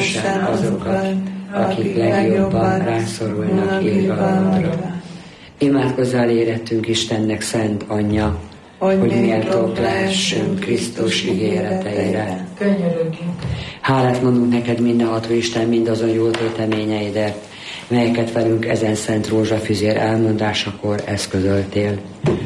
különösen azokat, akik legjobban rászorulnak irgalomra. Imádkozzál érettünk Istennek szent anyja, hogy méltók lehessünk Krisztus ígéreteire. Könyörögjünk. Hálát mondunk neked, mindenható Isten, mindazon jó tölteményeidet, melyeket velünk ezen szent rózsafüzér elmondásakor eszközöltél.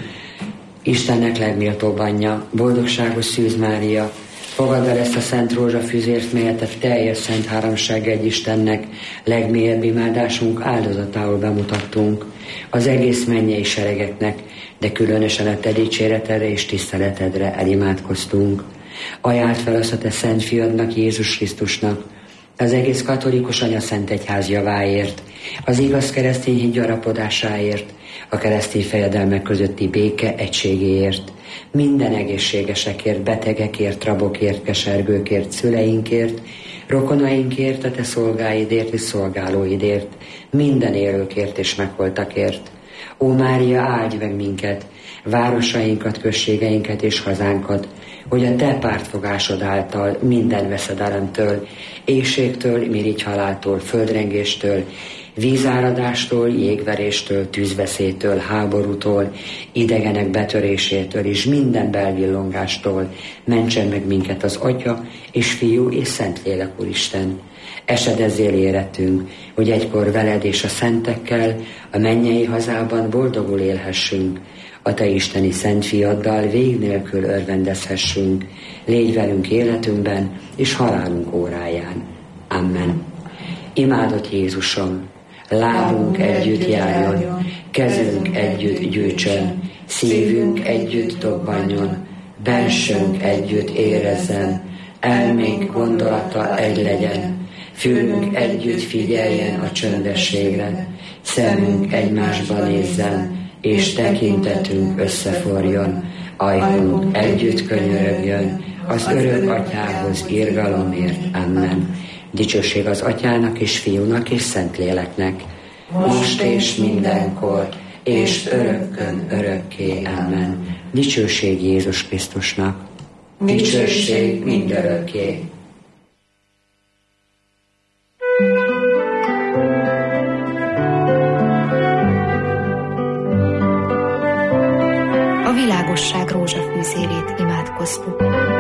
Istennek legméltóbb anyja, boldogságos Szűz Mária, fogadd el ezt a szent rózsafüzért, melyet a teljes szent háromság egy Istennek legmélyebb imádásunk áldozatául bemutattunk, az egész mennyei seregeknek, de különösen a te dicséretedre és tiszteletedre elimádkoztunk. Ajánld fel azt a te szent fiadnak, Jézus Krisztusnak, az egész katolikus anyaszent egyház javáért, az igaz keresztény hit gyarapodásáért, a keresztény fejedelmek közötti béke egységéért, minden egészségesekért, betegekért, rabokért, kesergőkért, szüleinkért, rokonainkért, a te szolgáidért és szolgálóidért, minden élőkért és megholtakért. Ó Mária, áldj meg minket, városainkat, községeinket és hazánkat, hogy a te pártfogásod által minden veszedelemtől, éhségtől, mirigy haláltól, földrengéstől, vízáradástól, jégveréstől, tűzveszélytől, háborútól, idegenek betörésétől és minden belvillongástól mentsen meg minket az Atya és Fiú és Szentlélek Úristen. Esedezzél érettünk, hogy egykor veled és a szentekkel a mennyei hazában boldogul élhessünk, a te isteni szent fiaddal vég nélkül örvendezhessünk, légy velünk életünkben és halálunk óráján. Amen. Imádott Jézusom, lábunk együtt járjon, kezünk együtt gyűjtsön, szívünk együtt dobbanjon, bensőnk együtt érezzen, elménk gondolata egy legyen, fülünk együtt figyeljen a csöndességre, szemünk egymásba nézzen, és tekintetünk összeforjon, ajkunk együtt könyörögjön, az örök Atyához irgalomért. Amen. Dicsőség az Atyának és Fiúnak és Szentléleknek, most és mindenkor, és örökkön örökké. Amen. Dicsőség Jézus Krisztusnak. Dicsőség mindörökké. A világosság rózsafűzérét imádkoztuk.